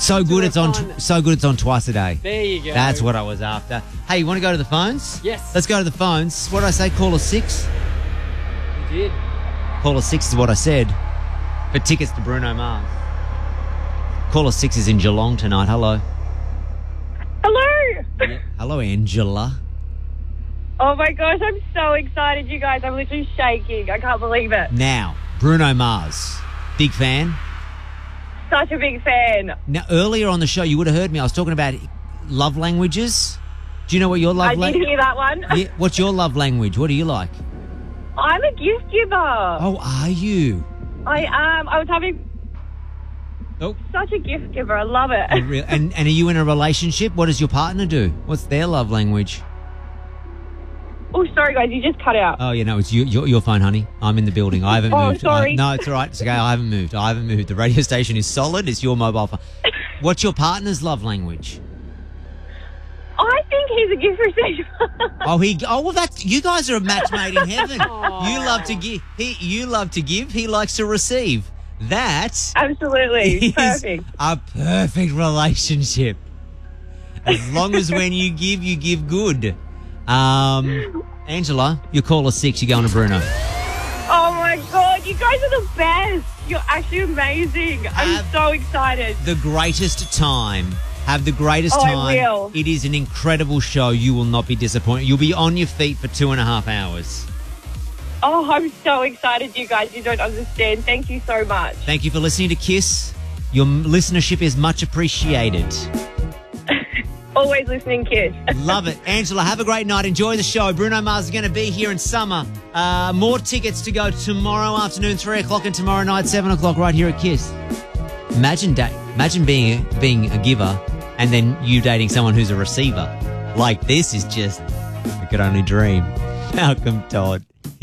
So good it's on. So good it's on twice a day. There you go. That's what I was after. Hey, you want to go to the phones? Yes. Let's go to the phones. What did I say? Call us 6. You did. Call us 6 is what I said. For tickets to Bruno Mars. Call us 6 is in Geelong tonight. Hello. Hello. Hello, Angela. Oh my gosh, I'm so excited, you guys. I'm literally shaking. I can't believe it. Now, Bruno Mars. Big fan? Such a big fan. Now, earlier on the show, you would have heard me. I was talking about love languages. Do you know what your love I language? did hear that one. Yeah, what's your love language? What do you like? I'm a gift giver. Oh, are you? I am. I was having Oh. such a gift giver. I love it. And are you in a relationship? What does your partner do? What's their love language? Oh, sorry, guys. You just cut out. Oh, yeah, no, it's your phone, honey. I'm in the building. I haven't Oh, moved. sorry. No, it's all right. It's okay. I haven't moved. The radio station is solid. It's your mobile phone. What's your partner's love language? I think he's a gift receiver. Well, that's you guys are a match made in heaven. You love to give. You love to give. He likes to receive. That Absolutely. is Perfect. a perfect relationship. As long as when you give good. Angela, you call us 6. You're going to Bruno. Oh, my God. You guys are the best. You're actually amazing. I'm so excited. The greatest time. Have the greatest I time. will. It is an incredible show. You will not be disappointed. You'll be on your feet for 2.5 hours. Oh, I'm so excited, you guys. You don't understand. Thank you so much. Thank you for listening to Kiss. Your listenership is much appreciated. Always listening, kids. Love it. Angela, have a great night. Enjoy the show. Bruno Mars is going to be here in summer. More tickets to go tomorrow afternoon, 3 o'clock, and tomorrow night, 7 o'clock, right here at Kiss. Imagine being a giver and then you dating someone who's a receiver. Like, this is just, I could only dream. Malcolm Todd.